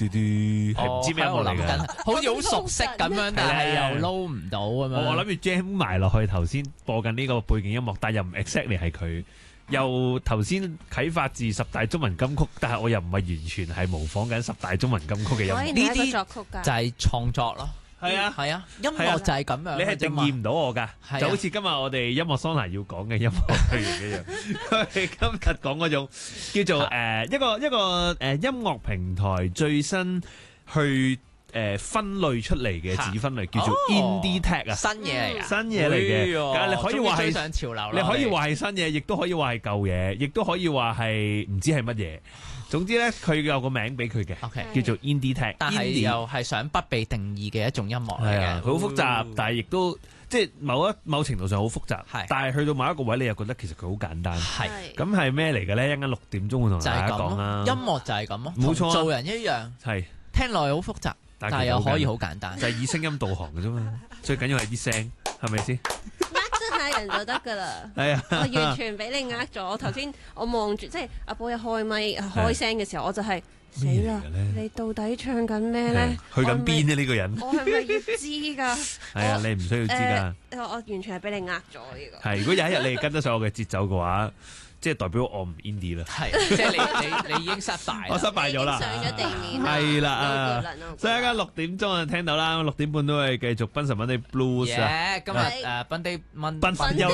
唔知咩音樂嚟嘅， 好似好熟悉咁樣，但係又撈唔到咁樣。 我諗住 jam 埋落去頭先播緊呢個背景音樂，但又唔 exactly 係佢。又頭先啟發自十大中文金曲，但係我又唔係完全係模仿緊十大中文金曲嘅音樂。 呢啲作曲家就係創作咯。 係啊係啊，音樂就係咁樣。 你係定義唔到我㗎，就好似今日我哋音樂桑拿要講嘅音樂類型一樣。佢哋今日講嗰種叫做一個音樂平台最新去分類出嚟嘅子分類，叫做 Indie Tech 啊， 新嘢嚟㗎， 新嘢嚟嘅。但係你可以話係上潮流， 你可以話係新嘢，亦都可以話係舊嘢，亦都可以話係唔知係乜嘢。總之咧，佢有個名俾佢嘅，叫做 Indie Tech。 但係又係想不被定義嘅一種音樂嚟嘅， 佢好複雜，但係亦都即係某程度上好複雜。但係去到某一個位，你又覺得其實佢好簡單。 係咁係咩嚟嘅咧？一陣間6點鐘會同大家講啦。 音樂就係咁咯， 冇錯， 做人一樣，係聽落去好複雜，但係又可以好簡單， 就係以聲音導航嘅啫嘛。最緊要係啲聲，係咪先？ 下人就得噶啦， 係啊， 我完全俾你呃咗。頭先我望住，即係阿寶一開咪開聲嘅時候，我就係死啦！你到底唱緊咩咧？ 去緊邊呢？呢個人我係咪要知㗎？ 係啊，你唔需要知㗎。 我完全係俾你呃咗呢個。 係，如果有一日你跟得上我嘅節奏嘅話，即係代表我唔 indie 啦。 係，即係你已經失敗， 我失敗咗啦， 上咗地面。 係啦，所以而家6點鐘就聽到啦，6點半都係繼續賓神賓地 blues 啊。 今日賓地